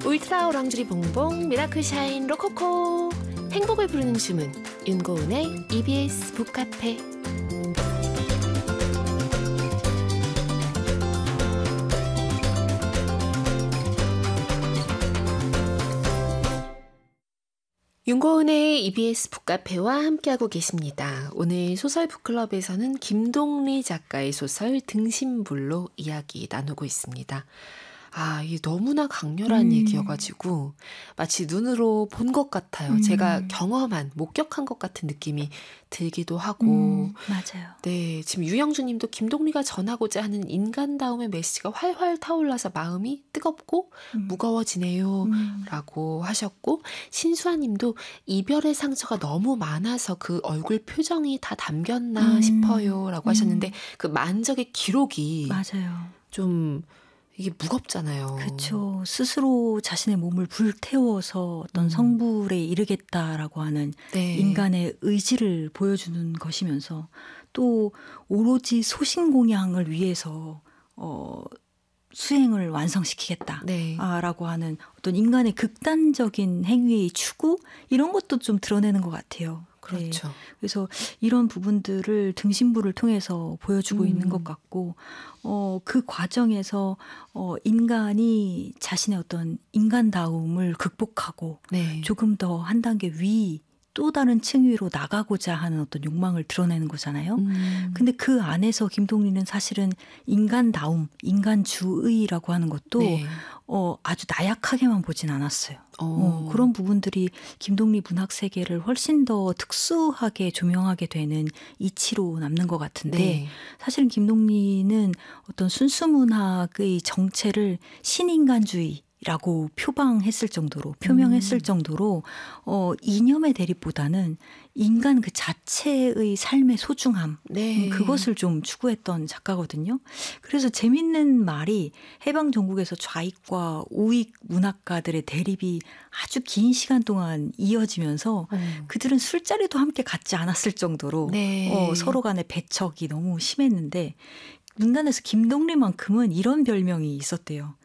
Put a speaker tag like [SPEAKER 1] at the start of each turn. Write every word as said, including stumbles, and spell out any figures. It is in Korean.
[SPEAKER 1] 울트라 오랑주리 봉봉 미라클 샤인 로코코 행복을 부르는 주문 윤고은의 이비에스 북카페. 윤고은의 이비에스 북카페와 함께하고 계십니다. 오늘 소설 북클럽에서는 김동리 작가의 소설 등신불로 이야기 나누고 있습니다. 아, 이게 너무나 강렬한
[SPEAKER 2] 음.
[SPEAKER 1] 얘기여가지고 마치 눈으로 본 것 같아요.
[SPEAKER 2] 음.
[SPEAKER 1] 제가 경험한, 목격한 것 같은 느낌이 들기도 하고.
[SPEAKER 2] 음, 맞아요.
[SPEAKER 1] 네, 지금 유영주 님도 김동리가 전하고자 하는 인간다움의 메시지가 활활 타올라서 마음이 뜨겁고
[SPEAKER 2] 음.
[SPEAKER 1] 무거워지네요.
[SPEAKER 2] 음.
[SPEAKER 1] 라고 하셨고, 신수아 님도 이별의 상처가 너무 많아서 그 얼굴 표정이 다 담겼나
[SPEAKER 2] 음.
[SPEAKER 1] 싶어요. 라고
[SPEAKER 2] 음.
[SPEAKER 1] 하셨는데 그 만적의 기록이
[SPEAKER 2] 맞아요.
[SPEAKER 1] 좀 이게 무겁잖아요.
[SPEAKER 2] 그렇죠. 스스로 자신의 몸을 불태워서 어떤
[SPEAKER 1] 음.
[SPEAKER 2] 성불에 이르겠다라고 하는
[SPEAKER 1] 네.
[SPEAKER 2] 인간의 의지를 보여주는 것이면서 또 오로지 소신공양을 위해서 어, 수행을 완성시키겠다.
[SPEAKER 1] 네.
[SPEAKER 2] 아, 라고 하는 어떤 인간의 극단적인 행위의 추구 이런 것도 좀 드러내는 것 같아요.
[SPEAKER 1] 그렇죠.
[SPEAKER 2] 네. 그래서 이런 부분들을 등신부를 통해서 보여주고
[SPEAKER 1] 음.
[SPEAKER 2] 있는 것 같고 어, 그 과정에서 어, 인간이 자신의 어떤 인간다움을 극복하고
[SPEAKER 1] 네.
[SPEAKER 2] 조금 더 한 단계 위 또 다른 층위로 나가고자 하는 어떤 욕망을 드러내는 거잖아요.
[SPEAKER 1] 음.
[SPEAKER 2] 근데 그 안에서 김동리는 사실은 인간다움, 인간주의라고 하는 것도
[SPEAKER 1] 네.
[SPEAKER 2] 어, 아주 나약하게만 보진 않았어요.
[SPEAKER 1] 어.
[SPEAKER 2] 어, 그런 부분들이 김동리 문학 세계를 훨씬 더 특수하게 조명하게 되는 이치로 남는 것 같은데
[SPEAKER 1] 네.
[SPEAKER 2] 사실은 김동리는 어떤 순수문학의 정체를 신인간주의 라고 표방했을 정도로 표명했을
[SPEAKER 1] 음.
[SPEAKER 2] 정도로 어, 이념의 대립보다는 인간 그 자체의 삶의 소중함
[SPEAKER 1] 네.
[SPEAKER 2] 음, 그것을 좀 추구했던 작가거든요. 그래서 재밌는 말이 해방 전국에서 좌익과 우익 문학가들의 대립이 아주 긴 시간 동안 이어지면서
[SPEAKER 1] 음.
[SPEAKER 2] 그들은 술자리도 함께 갖지 않았을 정도로
[SPEAKER 1] 네.
[SPEAKER 2] 어, 서로 간의 배척이 너무 심했는데 문단에서 김동리만큼은 이런 별명이 있었대요.